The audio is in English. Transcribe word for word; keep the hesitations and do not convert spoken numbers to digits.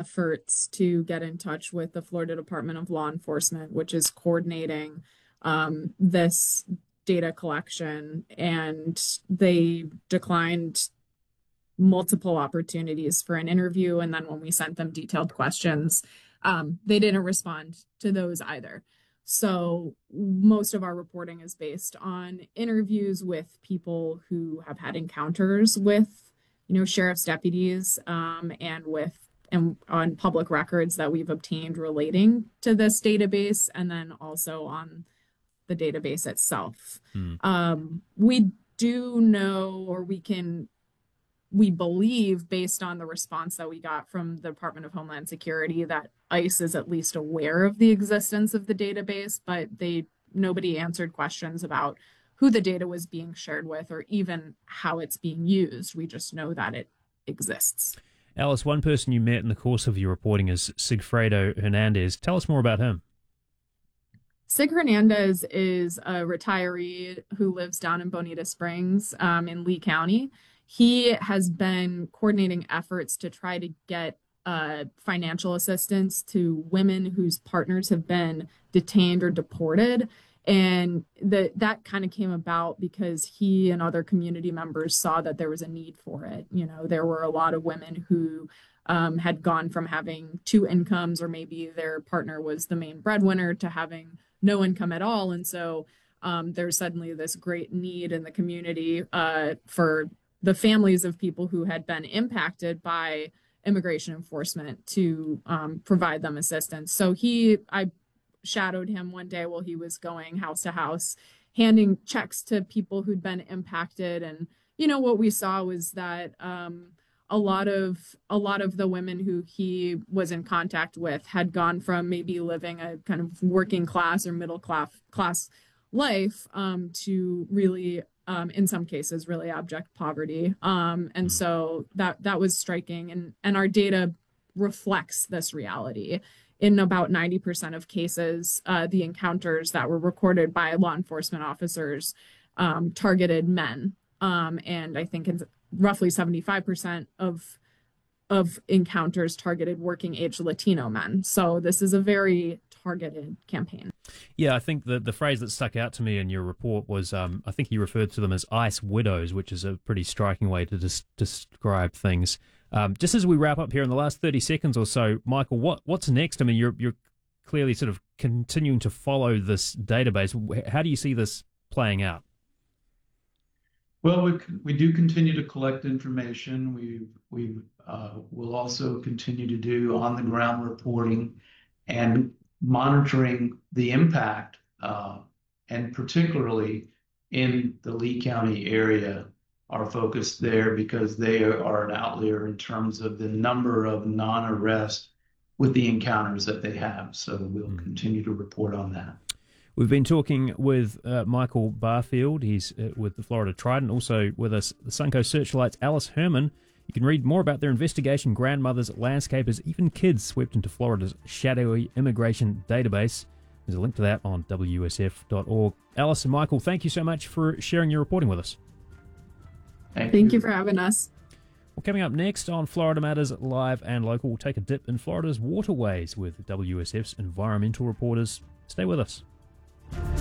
efforts to get in touch with the Florida Department of Law Enforcement, which is coordinating um, this data collection, and they declined multiple opportunities for an interview. And then when we sent them detailed questions, um, they didn't respond to those either. So most of our reporting is based on interviews with people who have had encounters with, you know, sheriff's deputies, um, and with and on public records that we've obtained relating to this database, and then also on the database itself. Hmm. Um, we do know, or we can, we believe based on the response that we got from the Department of Homeland Security that ICE is at least aware of the existence of the database, but they nobody answered questions about who the data was being shared with or even how it's being used. We just know that it exists. Alice, one person you met in the course of your reporting is Sigfredo Hernandez. Tell us more about him. Sig Hernandez is a retiree who lives down in Bonita Springs um, in Lee County. He has been coordinating efforts to try to get uh, financial assistance to women whose partners have been detained or deported. And the, that kind of came about because he and other community members saw that there was a need for it. You know, there were a lot of women who um, had gone from having two incomes, or maybe their partner was the main breadwinner, to having no income at all. And so um, there's suddenly this great need in the community uh, for the families of people who had been impacted by immigration enforcement to um, provide them assistance. So he, I shadowed him one day while he was going house to house, handing checks to people who'd been impacted. And, you know, what we saw was that um, a lot of a lot of the women who he was in contact with had gone from maybe living a kind of working class or middle class class life um, to really, um, in some cases, really abject poverty. Um, and so that that was striking. And, and our data reflects this reality. In about ninety percent of cases, uh, the encounters that were recorded by law enforcement officers um, targeted men. Um, and I think in roughly seventy-five percent of of encounters targeted working age Latino men. So this is a very targeted campaign. Yeah, I think the, the phrase that stuck out to me in your report was, um, I think you referred to them as ICE widows, which is a pretty striking way to des- describe things. Um, just as we wrap up here in the last thirty seconds or so, Michael, what what's next? I mean, you're you're clearly sort of continuing to follow this database. How do you see this playing out? Well, we we do continue to collect information. We we uh, will also continue to do on the ground reporting and monitoring the impact, uh, and particularly in the Lee County area. Are focused there because they are an outlier in terms of the number of non-arrests with the encounters that they have. So we'll mm. continue to report on that. We've been talking with uh, Michael Barfield. He's uh, with the Florida Trident. Also with us, the Suncoast Searchlight's Alice Herman. You can read more about their investigation, grandmothers, landscapers, even kids swept into Florida's shadowy immigration database. There's a link to that on W S F dot org. Alice and Michael, thank you so much for sharing your reporting with us. Thank, Thank you. you for having us. Well, coming up next on Florida Matters Live and Local, we'll take a dip in Florida's waterways with W S F's environmental reporters. Stay with us.